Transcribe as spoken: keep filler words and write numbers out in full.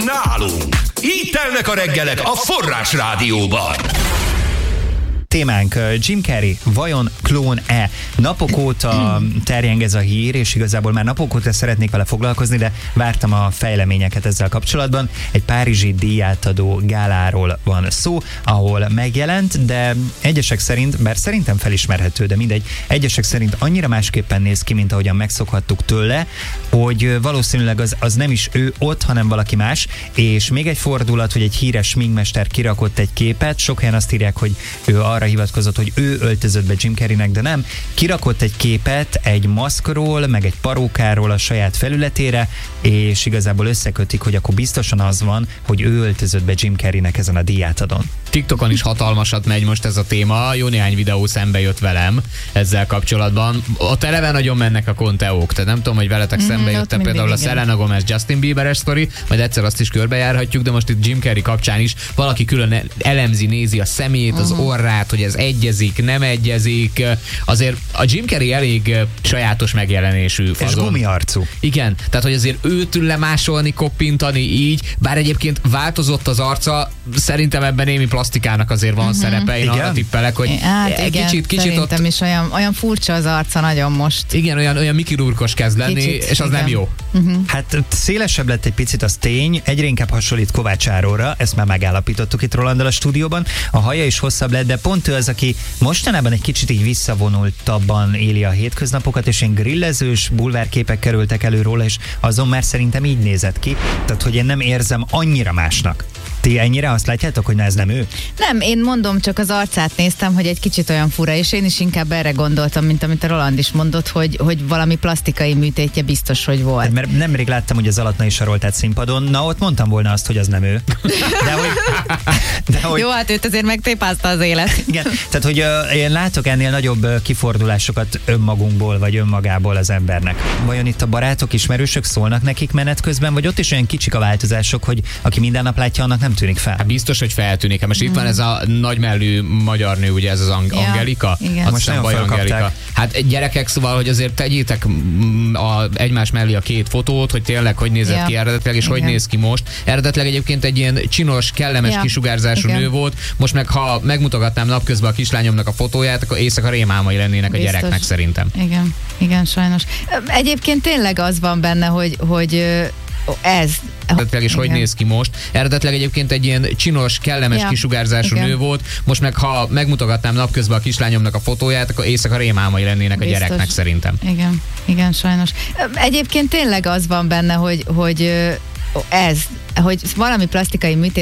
nálunk. Így telnek a reggelek a Forrás Rádióban. Témánk Jim Carrey, vajon klón-e? Napok óta terjeng ez a hír, és igazából már napok óta szeretnék vele foglalkozni, de vártam a fejleményeket ezzel kapcsolatban. Egy párizsi díjátadó gáláról van szó, ahol megjelent, de egyesek szerint, bár szerintem felismerhető, de mindegy, egyesek szerint annyira másképpen néz ki, mint ahogyan megszokhattuk tőle, hogy valószínűleg az, az nem is ő ott, hanem valaki más, és még egy fordulat, hogy egy híres sminkmester kirakott egy képet, sok helyen azt írják, hogy ő arra hivatkozott, hogy ő öltözött be Jim Carreynek, de nem. Kirakott egy képet egy maszkról, meg egy parókáról a saját felületére, és igazából összekötik, hogy akkor biztosan az van, hogy ő öltözött be Jim Carreynek ezen a díjátadón. TikTokon is hatalmasat megy most ez a téma, jó néhány videó szembe jött velem ezzel kapcsolatban. Ott eleve nagyon mennek a konteók, tehát nem tudom, hogy veletek mm, szembe jöttem például a Selena Gomez Justin Bieberes sztori, majd egyszer azt is körbejárhatjuk, de most itt Jim Carrey kapcsán is valaki külön elemzi, nézi a szemét, az uh-huh. orrát, hogy ez egyezik, nem egyezik. Azért a Jim Carrey elég sajátos megjelenésű fazon. És gumiarcú. Igen, tehát hogy azért őt lemásolni, koppintani így, bár egyébként változott az arca, szerintem ebben némi plastikának azért van uh-huh. szerepe, én igen? arra tippelek, hogy hát egy igen, kicsit, kicsit szerintem ott... is olyan, olyan furcsa az arca nagyon most. Igen, olyan, olyan Mickey Rourke-os kezd lenni, Kicsit, és az igen. nem jó. Uh-huh. Hát szélesebb lett egy picit, az tény, egyre inkább hasonlít Kovács Áronra, ezt már megállapítottuk itt Rolanddal a stúdióban, a haja is hosszabb lett, de pont ő az, aki mostanában egy kicsit így visszavonultabban éli a hétköznapokat, és ilyen grillezős bulvárképek kerültek elő róla, és azon már szerintem így nézett ki, tehát hogy én nem érzem annyira másnak. Ti ennyire azt látjátok, hogy na ez nem ő? Nem, én mondom, csak az arcát néztem, hogy egy kicsit olyan fura, és én is inkább erre gondoltam, mint amit a Roland is mondott, hogy, hogy valami plastikai műtétje biztos, hogy volt. Hát, mert nemrég láttam, hogy az Alatnai Saroltát színpadon, na ott mondtam volna azt, hogy az nem ő. De hogy, de hogy, jó, hát őt azért megtépázta az élet. Igen, tehát hogy uh, én látok ennél nagyobb uh, kifordulásokat önmagunkból, vagy önmagából az embernek. Vajon itt a barátok, ismerősök szólnak nekik menet közben, vagy ott is olyan kicsik a változások, hogy aki minden nap látja, annak nem tűnik fel? Hát biztos, hogy feltűnik. Most mm. itt van ez a nagymellű magyar nő, ugye ez az Ang- ja, Angelika? Igen. Azt most hiszem, Baj Angelika. Hát gyerekek, szóval, hogy azért tegyétek a, egymás mellé a két fotót, hogy tényleg hogy nézett ja. ki eredetileg, és igen. hogy néz ki most. Eredetileg egyébként egy ilyen csinos, kellemes ja. kisugárzású igen. nő volt. Most meg, ha megmutogatnám napközben a kislányomnak a fotóját, akkor éjszaka rémálmai lennének biztos. A gyereknek szerintem. Igen, igen, sajnos. Egyébként tényleg az van benne, hogy, hogy ez. Eredetileg is hogy néz ki most. Eredetileg egyébként egy ilyen csinos, kellemes ja. kisugárzású igen. nő volt. Most meg, ha megmutogatnám napközben a kislányomnak a fotóját, akkor éjszaka rémálmai lennének biztos. A gyereknek szerintem. Igen, igen, sajnos. Egyébként tényleg az van benne, hogy, hogy ez, hogy valami plastikai műtét